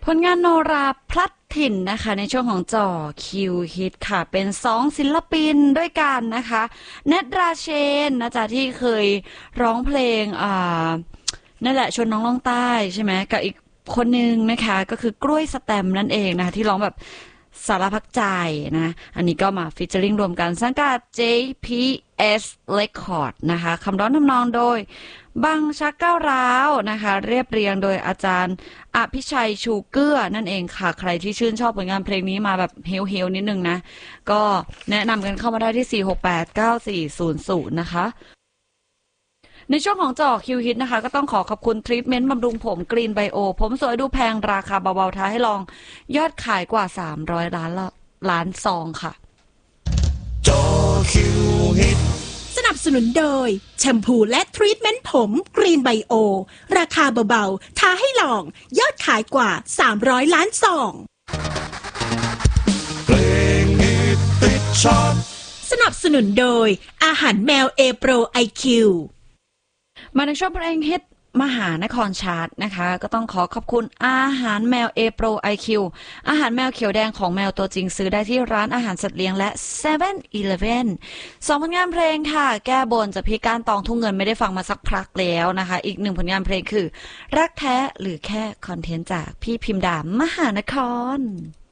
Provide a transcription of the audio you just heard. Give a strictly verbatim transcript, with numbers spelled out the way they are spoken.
ผลงานโนราพลัดถิ่นนะคะในช่วงของจ่อคิวฮิตค่ะเป็นสองศิลปินด้วยกันนะคะเนตราเชนนะจ๊ะที่เคยร้องเพลงอ่านั่นแหละชวนน้องล่องใต้ใช่ไหมกับอีกคนนึงนะคะก็คือกล้วยสแตมนั่นเองนะคะที่ร้องแบบสารพักใจนะอันนี้ก็มาฟีเจอริ่งรวมกันสังกัด เจ พี เอส Record นะคะคำร้องทำนองโดยบังชักก้าวร้าวนะคะเรียบเรียงโดยอาจารย์อภิชัยชูเกื้อนั่นเองค่ะใครที่ชื่นชอบผลงานเพลงนี้มาแบบเฮลๆนิดนึงนะก็แนะนำกันเข้ามาได้ที่ สี่ หก แปด เก้า สี่ ศูนย์ ศูนย์ นะคะในช่วงของจ่อคิวฮิตนะคะก็ต้องขอขอบคุณทรีทเมนต์บำรุงผมกรีนไบโอผมสวยดูแพงราคาเบาๆท้าให้ลองยอดขายกว่าสามร้อยล้านล้านซองค่ะจ่อคิวฮิตสนับสนุนโดยแชมพูและทรีทเมนต์ผมกรีนไบโอราคาเบาๆท้าให้ลองยอดขายกว่าสามร้อยล้านซองเพลงฮิตติดชาร์ตสนับสนุนโดยอาหารแมวเอโปรไอคิวมาในช่วงเพลงฮิตมหานครชาร์ตนะคะก็ต้องขอขอบคุณอาหารแมว A Pro ไอ คิว อาหารแมวเขียวแดงของแมวตัวจริงซื้อได้ที่ร้านอาหารสัตว์เลี้ยงและ เซเว่น อีเลฟเว่น สองผลงานเพลงค่ะแก้บนจะพิการตองทุ่งเงินไม่ได้ฟังมาสักพักแล้วนะคะอีกหนึ่งผลงานเพลงคือรักแท้หรือแค่คอนเทนต์จากพี่พิมดามหานคร